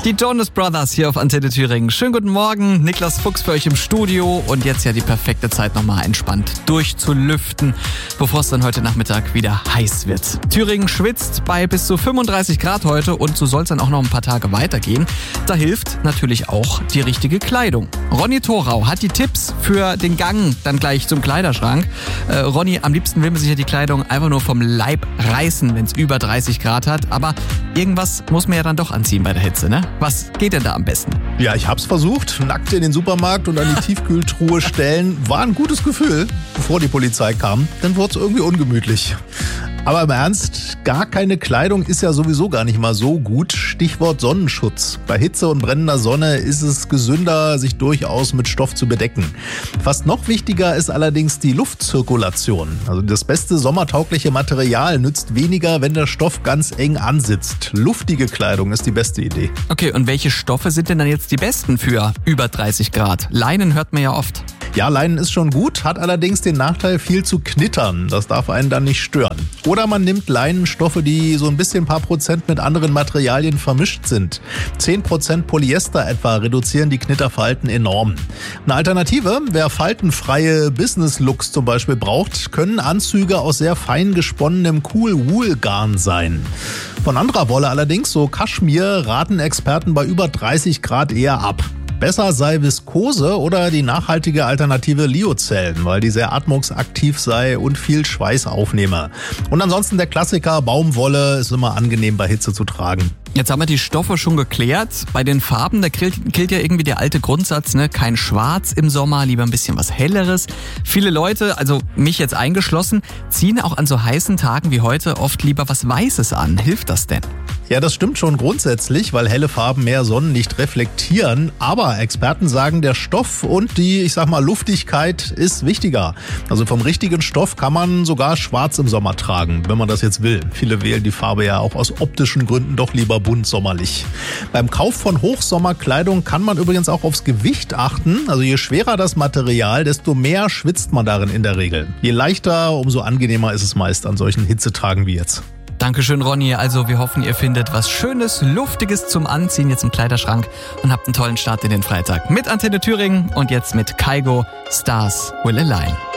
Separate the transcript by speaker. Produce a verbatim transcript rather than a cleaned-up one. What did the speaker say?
Speaker 1: Die Jonas Brothers hier auf Antenne Thüringen. Schönen guten Morgen, Niklas Fuchs für euch im Studio und jetzt ja die perfekte Zeit nochmal entspannt durchzulüften, bevor es dann heute Nachmittag wieder heiß wird. Thüringen schwitzt bei bis zu fünfunddreißig Grad heute und so soll es dann auch noch ein paar Tage weitergehen. Da hilft natürlich auch die richtige Kleidung. Ronny Thorau hat die Tipps für den Gang dann gleich zum Kleiderschrank. Äh, Ronny, am liebsten will man sich ja die Kleidung einfach nur vom Leib reißen, wenn es über dreißig Grad hat, aber irgendwas muss man ja dann doch anziehen bei der Hitze, ne? Was geht denn da am besten?
Speaker 2: Ja, ich hab's versucht. Nackt in den Supermarkt und an die Tiefkühltruhe stellen war ein gutes Gefühl, bevor die Polizei kam. Dann wurde es irgendwie ungemütlich. Aber im Ernst, gar keine Kleidung ist ja sowieso gar nicht mal so gut. Stichwort Sonnenschutz. Bei Hitze und brennender Sonne ist es gesünder, sich durchaus mit Stoff zu bedecken. Fast noch wichtiger ist allerdings die Luftzirkulation. Also das beste sommertaugliche Material nützt weniger, wenn der Stoff ganz eng ansitzt. Luftige Kleidung ist die beste Idee.
Speaker 1: Okay, und welche Stoffe sind denn dann jetzt die besten für über dreißig Grad? Leinen hört man ja oft.
Speaker 2: Ja, Leinen ist schon gut, hat allerdings den Nachteil, viel zu knittern. Das darf einen dann nicht stören. Oder man nimmt Leinenstoffe, die so ein bisschen ein paar Prozent mit anderen Materialien vermischt sind. zehn Prozent Polyester etwa reduzieren die Knitterfalten enorm. Eine Alternative, wer faltenfreie Business-Looks zum Beispiel braucht, können Anzüge aus sehr fein gesponnenem Cool-Wool-Garn sein. Von anderer Wolle allerdings, so Kaschmir, raten Experten bei über dreißig Grad eher ab. Besser sei Viskose oder die nachhaltige Alternative Lyocell, weil die sehr atmungsaktiv sei und viel Schweiß aufnehme. Und ansonsten der Klassiker Baumwolle ist immer angenehm bei Hitze zu tragen.
Speaker 1: Jetzt haben wir die Stoffe schon geklärt. Bei den Farben, da gilt, gilt ja irgendwie der alte Grundsatz, ne? Kein Schwarz im Sommer, lieber ein bisschen was Helleres. Viele Leute, also mich jetzt eingeschlossen, ziehen auch an so heißen Tagen wie heute oft lieber was Weißes an. Hilft das denn?
Speaker 2: Ja, das stimmt schon grundsätzlich, weil helle Farben mehr Sonnenlicht reflektieren. Aber Experten sagen, der Stoff und die, ich sag mal, Luftigkeit ist wichtiger. Also vom richtigen Stoff kann man sogar schwarz im Sommer tragen, wenn man das jetzt will. Viele wählen die Farbe ja auch aus optischen Gründen doch lieber bunt sommerlich. Beim Kauf von Hochsommerkleidung kann man übrigens auch aufs Gewicht achten. Also je schwerer das Material, desto mehr schwitzt man darin in der Regel. Je leichter, umso angenehmer ist es meist an solchen Hitzetagen wie jetzt.
Speaker 1: Dankeschön, Ronny. Also wir hoffen, ihr findet was Schönes, Luftiges zum Anziehen jetzt im Kleiderschrank und habt einen tollen Start in den Freitag. Mit Antenne Thüringen und jetzt mit Kygo, Stars Will Align.